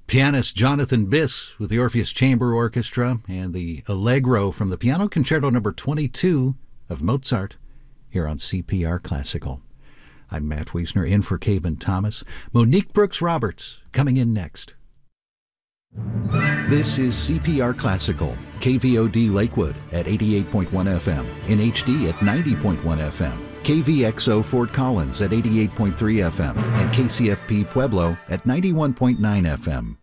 Pianist Jonathan Biss with the Orpheus Chamber Orchestra and the Allegro from the Piano Concerto No. 22 of Mozart here on CPR Classical. I'm Matt Wiesner in for Caben Thomas. Monique Brooks-Roberts coming in next. This is CPR Classical, KVOD Lakewood at 88.1 FM, in HD at 90.1 FM, KVXO Fort Collins at 88.3 FM, and KCFP Pueblo at 91.9 FM.